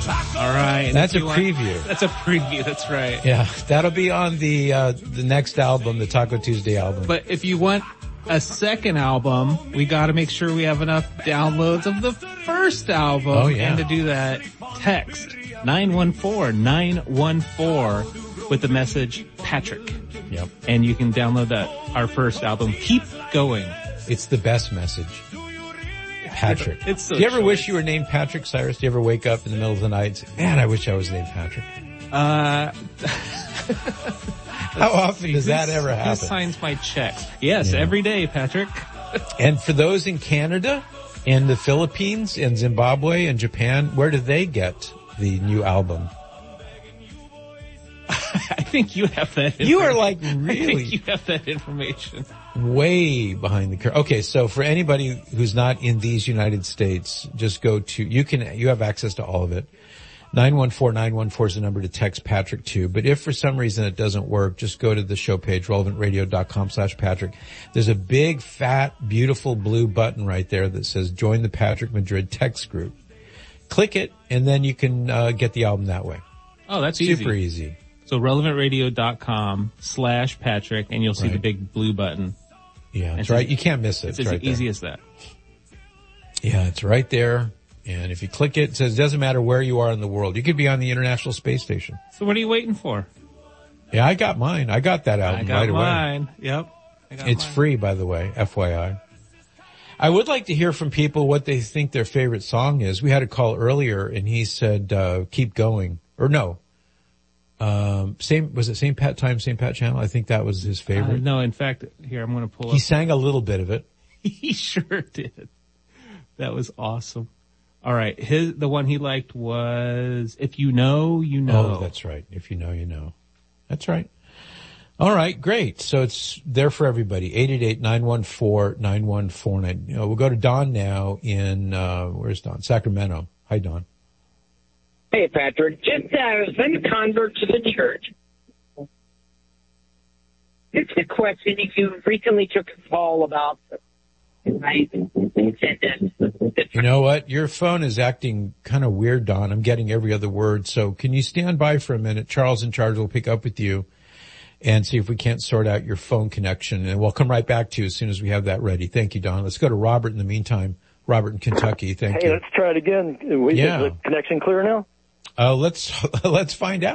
All right. That's a preview. That's a preview. That's right. Yeah, that'll be on the next album, the Taco Tuesday album. But if you want a second album, we got to make sure we have enough downloads of the first album. Oh, yeah. And to do that, text 914-914 with the message Patrick. Yep. And you can download our first album, Keep Going. It's the best message. Patrick. It's so Do you ever short. wish you were named Patrick, Cyrus? Do you ever wake up in the middle of the night and say, man, I wish I was named Patrick? How often does that ever Who happen? signs my checks? Yes, every day, Patrick. And for those in Canada and the Philippines and Zimbabwe and Japan, where do they get the new album? I think you have that information. You are like I really think you have that information. way behind the curve. Okay, so for anybody who's not in these United States, just go to, you have access to all of it. 914-914 is the number to text Patrick to. But if for some reason it doesn't work, just go to the show page, relevantradio.com/Patrick. There's a big, fat, beautiful blue button right there that says join the Patrick Madrid text group. Click it, and then you can get the album that way. Oh, that's easy. Super easy. So relevantradio.com/Patrick, and you'll see the Right. big blue button. Yeah, that's right. You can't miss it. It's It's as right easy there. as that. Yeah, it's right there. And if you click it, it says it doesn't matter where you are in the world. You could be on the International Space Station. So what are you waiting for? Yeah, I got mine. I got that album I got right away. mine. Yep. It's free, by the way, FYI. I would like to hear from people what they think their favorite song is. We had a call earlier and he said, keep going. Or no. Was it St. Pat Time, St. Pat Channel? I think that was his favorite. No, in fact, here, I'm going to pull up. He sang a little bit of it. He sure did. That was awesome. All right. The one he liked was If You Know, You Know. Oh, that's right. If you know, you know. That's right. All right. Great. So it's there for everybody. 888-914-9149. We'll go to Don now in, where's Don? Sacramento. Hi, Don. Hey, Patrick. Just, I was in a convert to the church. It's a question. If you recently took a call about You know what? Your phone is acting kind of weird, Don. I'm getting every other word. So can you stand by for a minute? Charles in charge will pick up with you and see if we can't sort out your phone connection. And we'll come right back to you as soon as we have that ready. Thank you, Don. Let's go to Robert in the meantime. Robert in Kentucky. Thank you. Hey, let's try it again. Is the connection clear now? Let's find out.